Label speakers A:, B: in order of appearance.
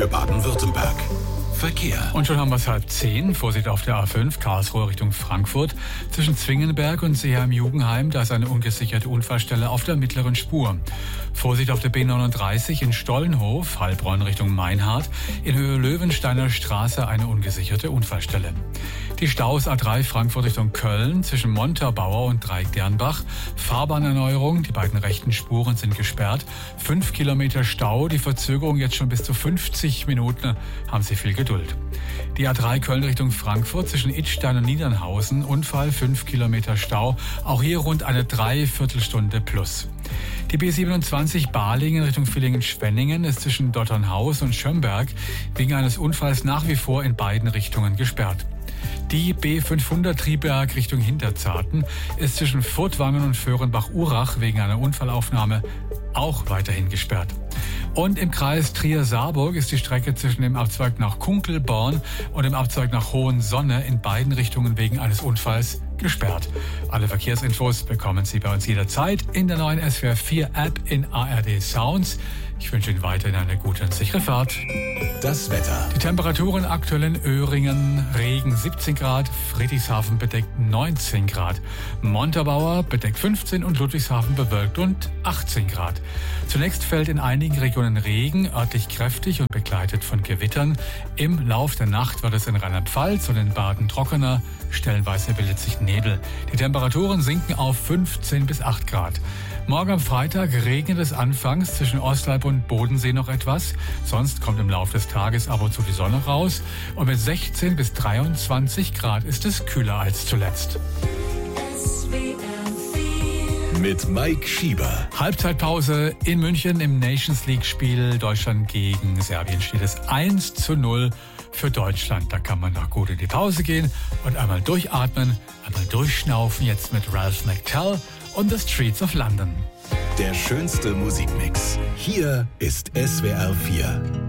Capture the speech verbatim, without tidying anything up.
A: für Baden-Württemberg. Verkehr.
B: Und schon haben wir es halb zehn. Vorsicht auf der A fünf, Karlsruhe Richtung Frankfurt. Zwischen Zwingenberg und Seeheim-Jugenheim, da ist eine ungesicherte Unfallstelle auf der mittleren Spur. Vorsicht auf der B neununddreißig in Stollenhof, Heilbronn Richtung Meinhardt. In Höhe Löwensteiner Straße eine ungesicherte Unfallstelle. Die Staus A drei Frankfurt Richtung Köln zwischen Montabaur und Dreieck-Dernbach. Fahrbahnerneuerung, die beiden rechten Spuren sind gesperrt. Fünf Kilometer Stau, die Verzögerung jetzt schon bis zu fünfzig Minuten. Haben Sie viel Geduld. Die A drei Köln Richtung Frankfurt zwischen Idstein und Niedernhausen. Unfall, fünf Kilometer Stau. Auch hier rund eine Dreiviertelstunde plus. Die B siebenundzwanzig Balingen Richtung Villingen-Schwenningen ist zwischen Dotternhaus und Schömberg wegen eines Unfalls nach wie vor in beiden Richtungen gesperrt. Die B fünfhundert Triberg Richtung Hinterzarten ist zwischen Furtwangen und Föhrenbach-Urach wegen einer Unfallaufnahme auch weiterhin gesperrt. Und im Kreis Trier-Saarburg ist die Strecke zwischen dem Abzweig nach Kunkelborn und dem Abzweig nach Hohensonne in beiden Richtungen wegen eines Unfalls gesperrt. Alle Verkehrsinfos bekommen Sie bei uns jederzeit in der neuen S W R vier App in A R D Sounds. Ich wünsche Ihnen weiterhin eine gute und sichere Fahrt.
A: Das Wetter.
B: Die Temperaturen aktuell in Öhringen, Regen siebzehn Grad, Friedrichshafen bedeckt neunzehn Grad, Montabaur bedeckt fünfzehn und Ludwigshafen bewölkt und achtzehn Grad. Zunächst fällt in einigen Regionen Regen, örtlich kräftig und begleitet von Gewittern. Im Lauf der Nacht wird es in Rheinland-Pfalz und in Baden trockener, stellenweise bildet sich Nebel. Die Temperaturen sinken auf fünfzehn bis acht Grad. Morgen am Freitag regnet es anfangs zwischen Ostleib und Bodensee noch etwas. Sonst kommt im Laufe des Tages ab und zu die Sonne raus. Und mit sechzehn bis dreiundzwanzig Grad ist es kühler als zuletzt.
A: Mit Mike Schieber.
B: Halbzeitpause in München im Nations League-Spiel Deutschland gegen Serbien steht es eins zu null für Deutschland. Da kann man noch gut in die Pause gehen und einmal durchatmen, einmal durchschnaufen. Jetzt mit Ralph McTell und The Streets of London.
A: Der schönste Musikmix. Hier ist S W R vier.